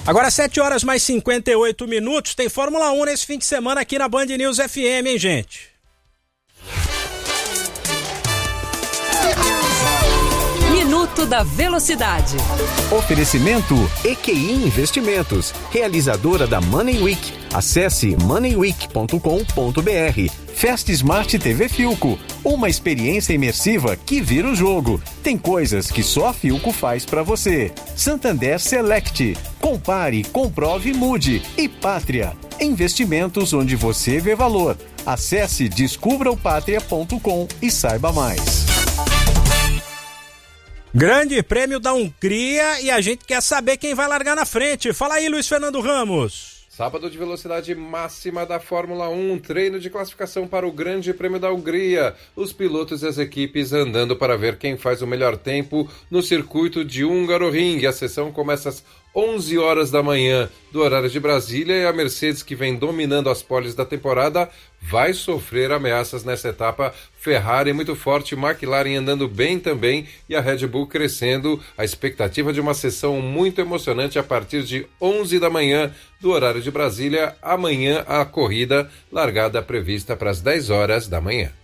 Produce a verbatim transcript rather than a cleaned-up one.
Agora sete horas mais cinquenta e oito minutos, tem Fórmula um nesse fim de semana aqui na Band News F M, hein, gente? Minuto da Velocidade. Oferecimento E Q I Investimentos, realizadora da Money Week. Acesse money week ponto com ponto b r. Fast Smart T V Filco, uma experiência imersiva que vira o jogo. Tem coisas que só a Filco faz pra você. Santander Select, compare, comprove, mude. E Pátria, investimentos onde você vê valor. Acesse descubra o pátria ponto com e saiba mais. Grande Prêmio da Hungria e a gente quer saber quem vai largar na frente. Fala aí, Luiz Fernando Ramos. Sábado de velocidade máxima da Fórmula um, treino de classificação para o Grande Prêmio da Hungria. Os pilotos e as equipes andando para ver quem faz o melhor tempo no circuito de Hungaroring. A sessão começa às onze horas da manhã do horário de Brasília e a Mercedes, que vem dominando as poles da temporada, vai sofrer ameaças nessa etapa. Ferrari muito forte, McLaren andando bem também e a Red Bull crescendo. A expectativa de uma sessão muito emocionante a partir de onze da manhã do horário de Brasília. Amanhã a corrida largada prevista para as dez horas da manhã.